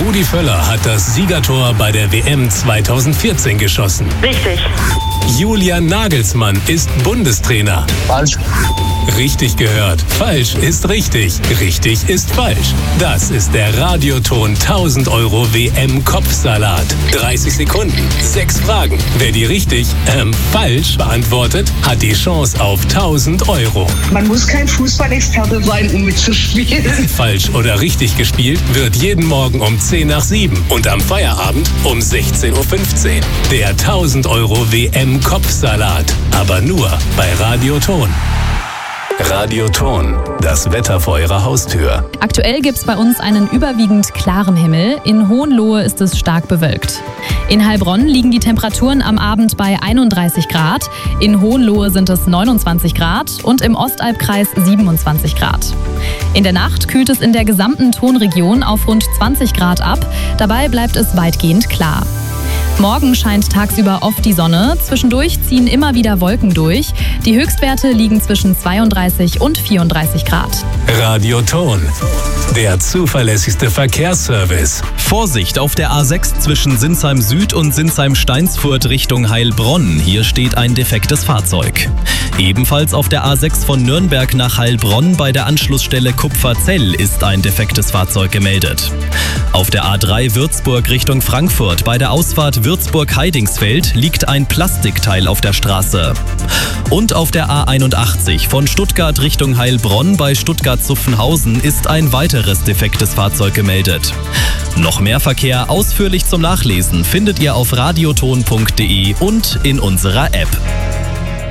Rudi Völler hat das Siegertor bei der WM 2014 geschossen. Richtig. Julian Nagelsmann ist Bundestrainer. Falsch. Richtig gehört. Falsch ist richtig. Richtig ist falsch. Das ist der Radioton 1000 € WM-Kopfsalat. 30 Sekunden, 6 Fragen. Wer die richtig, falsch beantwortet, hat die Chance auf 1000 €. Man muss kein Fußballexperte sein, um mitzuspielen. Falsch oder richtig gespielt wird jeden Morgen um 10 nach 7 und am Feierabend um 16:15 Uhr. Der 1000 € WM-Kopfsalat. Aber nur bei Radioton. Radioton, das Wetter vor Ihrer Haustür. Aktuell gibt es bei uns einen überwiegend klaren Himmel. In Hohenlohe ist es stark bewölkt. In Heilbronn liegen die Temperaturen am Abend bei 31 Grad. In Hohenlohe sind es 29 Grad und im Ostalbkreis 27 Grad. In der Nacht kühlt es in der gesamten Tonregion auf rund 20 Grad ab. Dabei bleibt es weitgehend klar. Morgen scheint tagsüber oft die Sonne. Zwischendurch ziehen immer wieder Wolken durch. Die Höchstwerte liegen zwischen 32 und 34 Grad. Radioton, der zuverlässigste Verkehrsservice. Vorsicht auf der A6 zwischen Sinsheim Süd und Sinsheim-Steinsfurt Richtung Heilbronn. Hier steht ein defektes Fahrzeug. Ebenfalls auf der A6 von Nürnberg nach Heilbronn bei der Anschlussstelle Kupferzell ist ein defektes Fahrzeug gemeldet. Auf der A3 Würzburg Richtung Frankfurt bei der Ausfahrt Würzburg-Heidingsfeld liegt ein Plastikteil auf der Straße. Und auf der A81 von Stuttgart Richtung Heilbronn bei Stuttgart-Zuffenhausen ist ein weiteres defektes Fahrzeug gemeldet. Noch mehr Verkehr ausführlich zum Nachlesen findet ihr auf radioton.de und in unserer App.